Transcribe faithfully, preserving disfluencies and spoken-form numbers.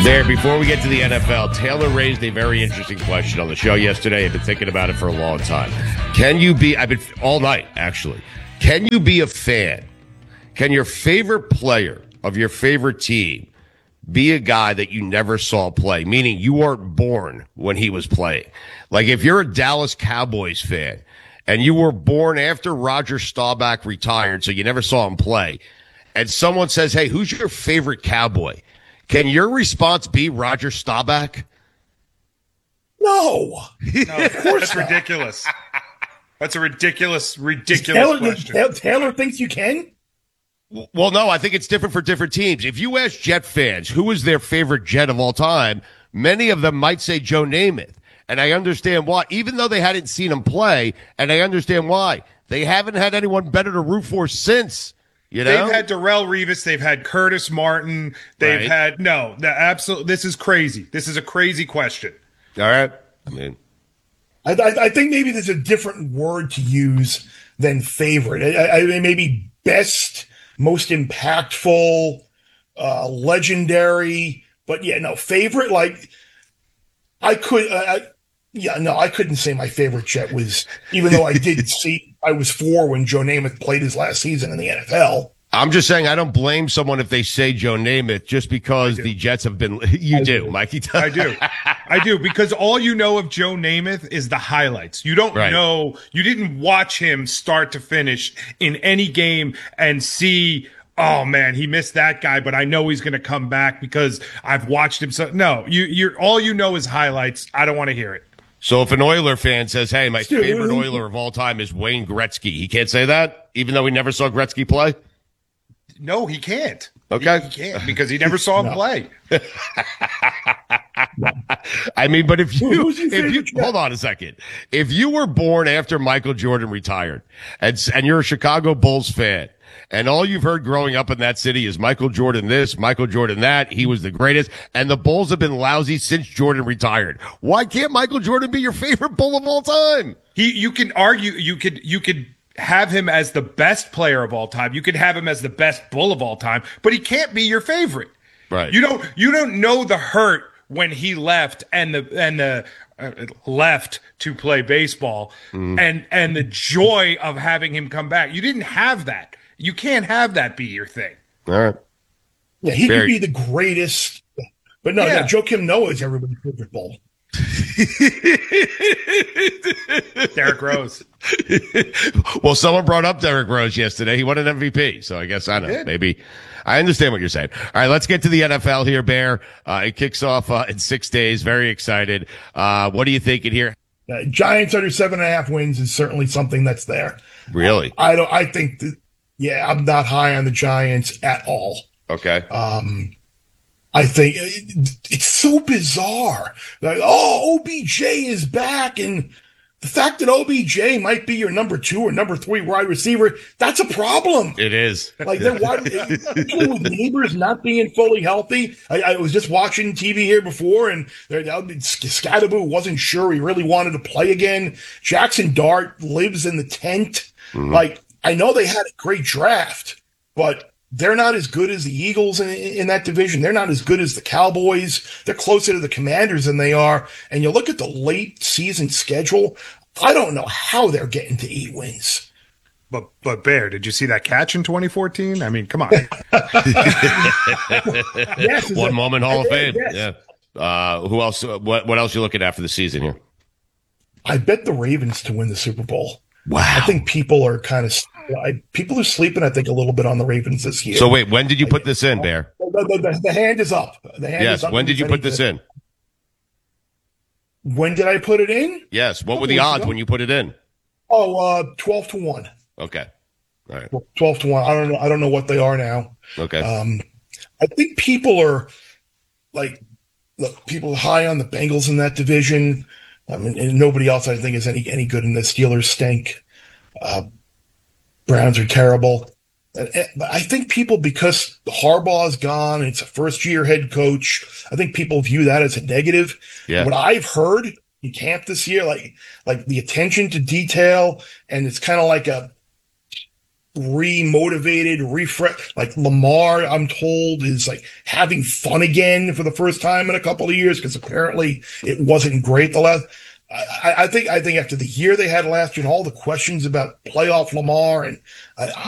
There, before we get to the N F L, Taylor raised a very interesting question on the show yesterday. I've been thinking about it for a long time. Can you be, I've been all night, actually. Can you be a fan? Can your favorite player of your favorite team be a guy that you never saw play? Meaning you weren't born when he was playing. Like if you're a Dallas Cowboys fan and you were born after Roger Staubach retired, so you never saw him play, and someone says, hey, who's your favorite Cowboy? Can your response be Roger Staubach? No. No, of course that's not. Ridiculous. That's a ridiculous, ridiculous Taylor, question. Taylor thinks you can? Well, no, I think it's different for different teams. If you ask Jet fans who is their favorite Jet of all time, many of them might say Joe Namath. And I understand why, even though they hadn't seen him play, and I understand why. They haven't had anyone better to root for since. You know? They've had Darrelle Revis. They've had Curtis Martin. They've Right. had no. The absolute. This is crazy. This is a crazy question. All right. I mean, I, I, I think maybe there's a different word to use than favorite. I, I mean, maybe best, most impactful, uh, legendary. But yeah, no favorite. Like I could. Uh, I, yeah, no, I couldn't say my favorite Jet was. Even though I did see, I was four when Joe Namath played his last season in the N F L. I'm just saying I don't blame someone if they say Joe Namath just because the Jets have been. You I do, do. Mikey. I do. I do because all you know of Joe Namath is the highlights. You don't Right. know. You didn't watch him start to finish in any game and see. Oh man, he missed that guy, but I know he's going to come back because I've watched him. So no, you, you're all you know is highlights. I don't want to hear it. So if an Oiler fan says, hey, my Dude. favorite Oiler of all time is Wayne Gretzky, he can't say that, even though we never saw Gretzky play? No, he can't. Okay. He, he can't because he never saw him No. play. I mean, but if you, Who's your if you, favorite Jet? hold on a second. If you were born after Michael Jordan retired and, and you're a Chicago Bulls fan, and all you've heard growing up in that city is Michael Jordan this, Michael Jordan that, he was the greatest, and the Bulls have been lousy since Jordan retired. Why can't Michael Jordan be your favorite Bull of all time? He, you can argue, you could, you could have him as the best player of all time. You could have him as the best Bull of all time, but he can't be your favorite. Right. You don't, you don't know the hurt when he left and the, and the, uh, left to play baseball Mm-hmm. and, and the joy of having him come back. You didn't have that. You can't have that be your thing. All right. Yeah, he Very- could be the greatest. But no, Yeah. no, Joakim Noah is everybody's favorite Bull. Derrick Rose. Well, someone brought up Derrick Rose yesterday. He won an M V P, so I guess I know. did. Maybe I understand what you're saying. All right, let's get to the N F L here, Bear. Uh, it kicks off uh, in six days. Very excited. Uh, what are you thinking here? Uh, Giants under seven and a half wins is certainly something that's there. Really? I don't. I think that. Yeah, I'm not high on the Giants at all. Okay. Um, I think it, it's so bizarre. Like, oh, O B J is back, and the fact that O B J might be your number two or number three wide receiver, that's a problem. It is. Like they're wide, especially with neighbors not being fully healthy. I, I was just watching T V here before, and there, Scatterbo wasn't sure he really wanted to play again. Jackson Dart lives in the tent. Mm-hmm. Like I know they had a great draft, but they're not as good as the Eagles in, in that division. They're not as good as the Cowboys. They're closer to the Commanders than they are. And you look at the late season schedule. I don't know how they're getting to eight wins. But but Bear, did you see that catch in twenty fourteen? I mean, come on. Yes, One moment Hall of Fame. Yes. Yeah. Uh, who else? What What else you looking at for the season here? I bet the Ravens to win the Super Bowl. Wow. I think people are kind of I, people are sleeping. I think a little bit on the Ravens this year. So wait, when did you put this in, Bear? the, the, the, the hand is up. The hand Yes. is up. When did you put this in? When did I put it in? Yes. What were the Couple weeks odds ago. when you put it in? Oh, uh, twelve to one. Okay. All right. twelve to one. I don't know. I don't know what they are now. Okay. Um, I think people are like, look, people high on the Bengals in that division. I mean, and nobody else I think is any any good in the Steelers stink. Uh, Browns are terrible. And- and- But I think people, because Harbaugh is gone, and it's a first year head coach. I think people view that as a negative. Yeah. What I've heard in camp this year, like like the attention to detail, and it's kind of like a re-motivated, refresh. Like Lamar, I'm told, is like having fun again for the first time in a couple of years because apparently it wasn't great the last. I, I think I think after the year they had last year and all the questions about playoff Lamar, and I,